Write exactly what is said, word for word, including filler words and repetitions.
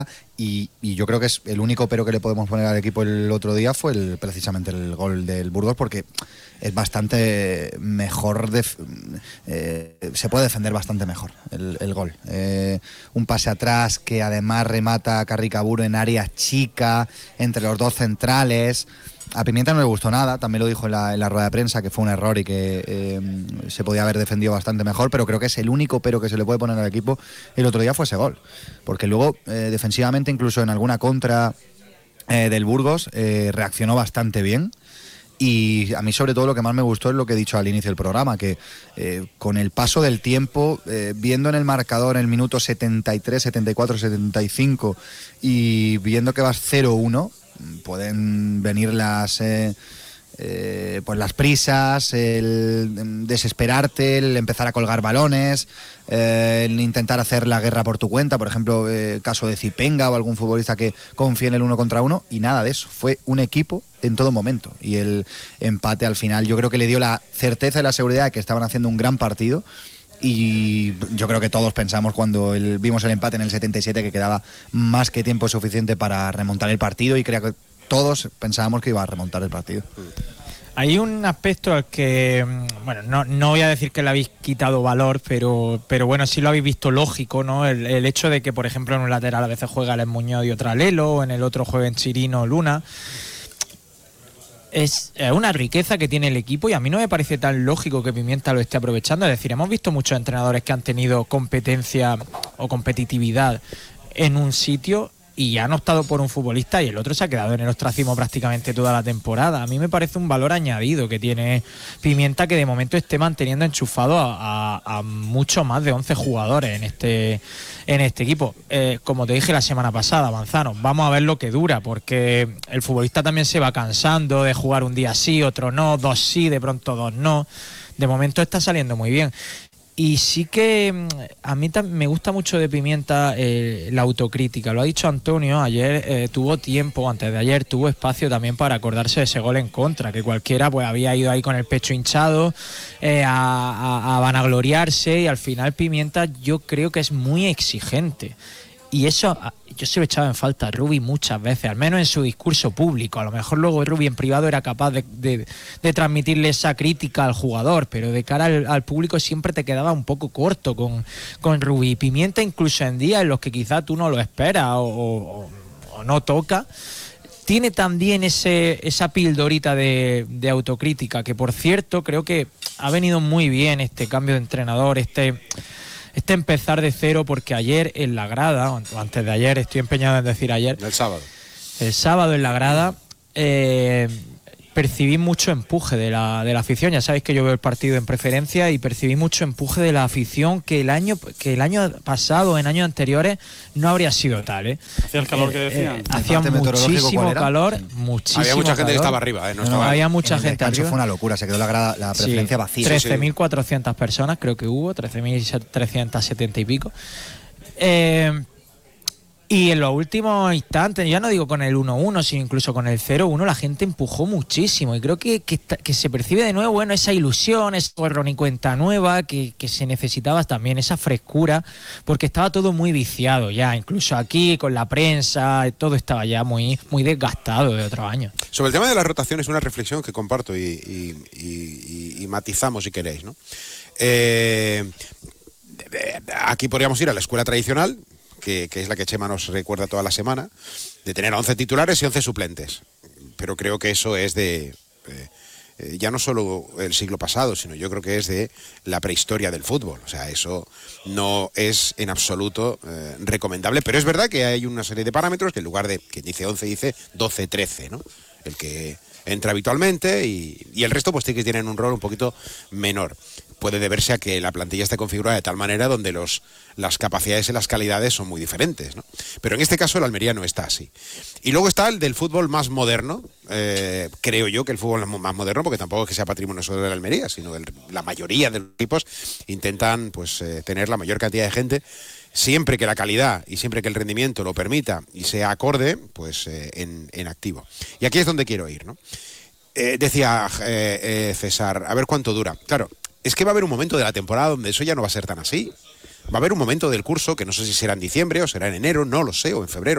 Y, y yo creo que es el único pero que le podemos poner al equipo el otro día fue el, precisamente el gol del Burgos, porque es bastante mejor, def, eh, se puede defender bastante mejor el, el gol. Eh, un pase atrás que además remata a Carricaburu en área chica, entre los dos centrales. A Pimienta no le gustó nada, también lo dijo en la, en la rueda de prensa, que fue un error y que eh, se podía haber defendido bastante mejor, pero creo que es el único pero que se le puede poner al equipo el otro día fue ese gol, porque luego eh, defensivamente, incluso en alguna contra eh, del Burgos, eh, reaccionó bastante bien. Y a mí sobre todo lo que más me gustó es lo que he dicho al inicio del programa, que eh, con el paso del tiempo, eh, viendo en el marcador en el minuto setenta y tres, setenta y cuatro, setenta y cinco y viendo que vas cero uno, pueden venir las eh, eh, pues las prisas, el desesperarte, el empezar a colgar balones, eh, el intentar hacer la guerra por tu cuenta, por ejemplo, eh, caso de Zipenga o algún futbolista que confíe en el uno contra uno, y nada de eso, fue un equipo en todo momento, y el empate al final yo creo que le dio la certeza y la seguridad de que estaban haciendo un gran partido. Y yo creo que todos pensamos cuando el, vimos el empate en el setenta y siete que quedaba más que tiempo suficiente para remontar el partido, y creo que todos pensábamos que iba a remontar el partido. Hay un aspecto al que, bueno, no, no voy a decir que le habéis quitado valor, pero, pero bueno, sí lo habéis visto lógico, ¿no? El, el hecho de que, por ejemplo, en un lateral a veces juega el Muñoz y otra Lelo, o en el otro juega en Chirino Luna. Es una riqueza que tiene el equipo, y a mí no me parece tan lógico que Pimienta lo esté aprovechando. Es decir, hemos visto muchos entrenadores que han tenido competencia o competitividad en un sitio y han optado por un futbolista, y el otro se ha quedado en el ostracismo prácticamente toda la temporada. A mí me parece un valor añadido que tiene Pimienta, que de momento esté manteniendo enchufado a, a, a mucho más de once jugadores en este en este equipo. Eh, como te dije la semana pasada, Manzano, vamos a ver lo que dura, porque el futbolista también se va cansando de jugar un día sí, otro no, dos sí, de pronto dos no. De momento está saliendo muy bien. Y sí que a mí me gusta mucho de Pimienta eh, la autocrítica. Lo ha dicho Antonio, ayer eh, tuvo tiempo, antes de ayer tuvo espacio también para acordarse de ese gol en contra, que cualquiera pues había ido ahí con el pecho hinchado eh, a, a, a vanagloriarse, y al final Pimienta yo creo que es muy exigente. Y eso yo se lo echaba en falta a Rubi muchas veces, al menos en su discurso público. A lo mejor luego Rubi en privado era capaz de, de, de transmitirle esa crítica al jugador, pero de cara al, al público siempre te quedaba un poco corto con, con Rubi. Pimienta, incluso en días en los que quizás tú no lo esperas o, o, o no toca, tiene también ese, esa pildorita de, de autocrítica, que por cierto creo que ha venido muy bien este cambio de entrenador, este... Este empezar de cero, porque ayer en la grada, o antes de ayer, estoy empeñado en decir ayer. El sábado. El sábado en la grada eh, percibí mucho empuje de la, de la afición. Ya sabéis que yo veo el partido en preferencia, y percibí mucho empuje de la afición que el año que el año pasado, en años anteriores, no habría sido tal, ¿eh? Hacía el calor que decían. Eh, hacía muchísimo calor, sí. muchísimo Había mucha gente calor. que estaba arriba, ¿eh? No, No, estaba había mucha en el gente arriba. Fue una locura, se quedó la, grada, la preferencia sí, vacía. trece mil cuatrocientas personas creo que hubo, trece mil trescientos setenta y pico. Eh... Y en los últimos instantes, ya no digo con el uno uno, sino incluso con el cero uno, la gente empujó muchísimo. Y creo que, que, que se percibe de nuevo, bueno, esa ilusión, esa borrón y cuenta nueva, que, que se necesitaba también, esa frescura, porque estaba todo muy viciado ya. Incluso aquí, con la prensa, todo estaba ya muy, muy desgastado de otros años. Sobre el tema de las rotaciones, una reflexión que comparto y, y, y, y, y matizamos si queréis, ¿no? Eh, aquí podríamos ir a la escuela tradicional, Que, que es la que Chema nos recuerda toda la semana, de tener once titulares y once suplentes. Pero creo que eso es de eh, ya no solo el siglo pasado, sino yo creo que es de la prehistoria del fútbol. O sea, eso no es en absoluto eh, recomendable, pero es verdad que hay una serie de parámetros que en lugar de que dice once, dice doce, trece, ¿no? El que entra habitualmente y, y el resto pues sí que tienen un rol un poquito menor. Puede deberse a que la plantilla esté configurada de tal manera donde los, las capacidades y las calidades son muy diferentes, ¿no? Pero en este caso el Almería no está así. Y luego está el del fútbol más moderno, eh, creo yo que el fútbol más moderno, porque tampoco es que sea patrimonio solo de la Almería, sino el, la mayoría de los equipos intentan pues eh, tener la mayor cantidad de gente, siempre que la calidad y siempre que el rendimiento lo permita y sea acorde, pues eh, en, en activo. Y aquí es donde quiero ir, ¿no? Eh, decía eh, eh, César, a ver cuánto dura. Claro, es que va a haber un momento de la temporada donde eso ya no va a ser tan así. Va a haber un momento del curso, que no sé si será en diciembre o será en enero, no lo sé, o en febrero.